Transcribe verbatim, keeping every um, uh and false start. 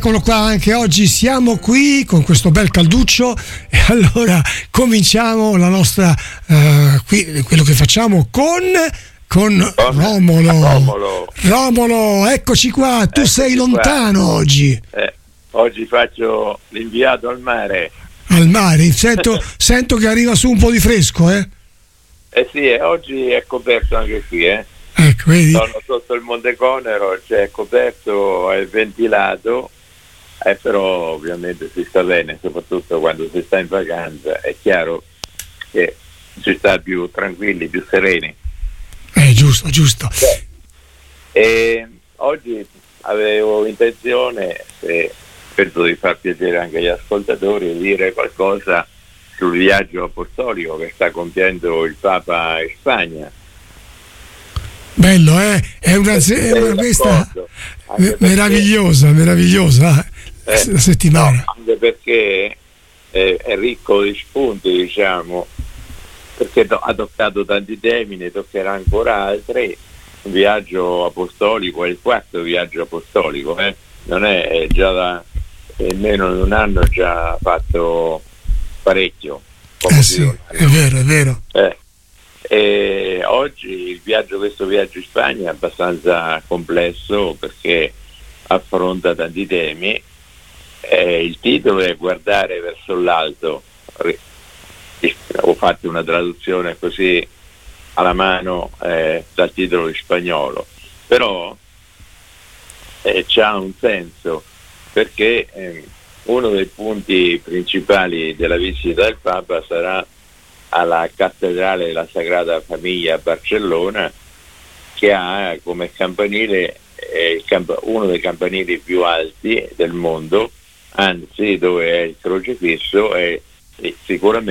Eccolo qua, anche oggi siamo qui con questo bel calduccio e allora cominciamo la nostra uh, qui, quello che facciamo con con Romolo. Romolo, Romolo, eccoci qua, tu eccoci sei lontano qua. oggi. Eh, oggi faccio l'inviato al mare. Al mare, sento, sento che arriva su un po' di fresco, eh? Eh sì, eh, oggi è coperto anche qui, eh. Ecco, vedi? Sono sotto il Monte Conero, c'è coperto, è ventilato, eh, però ovviamente si sta bene, soprattutto quando si sta in vacanza, è chiaro che si sta più tranquilli, più sereni. Eh, giusto, giusto. E oggi avevo intenzione, se penso di far piacere anche agli ascoltatori, di dire qualcosa sul viaggio apostolico che sta compiendo il Papa in Spagna. Bello, eh? È una, è una questa meravigliosa, meravigliosa eh, la settimana. No, anche perché è, è ricco di spunti, diciamo, perché to- ha toccato tanti temi, ne toccherà ancora altri. Un viaggio apostolico, è il quarto viaggio apostolico, eh? Non è, è già da è meno di un anno già fatto parecchio. Eh sì, è vero, è vero. Eh. E oggi il viaggio, questo viaggio in Spagna è abbastanza complesso perché affronta tanti temi. Eh, il titolo è Guardare verso l'alto. Ho fatto una traduzione così alla mano eh, dal titolo in spagnolo, però eh, c'ha un senso perché eh, uno dei punti principali della visita del Papa sarà alla cattedrale della Sagrada Famiglia a Barcellona, che ha come campanile eh, il camp- uno dei campanili più alti del mondo, anzi dove è il crocifisso è, è sicuramente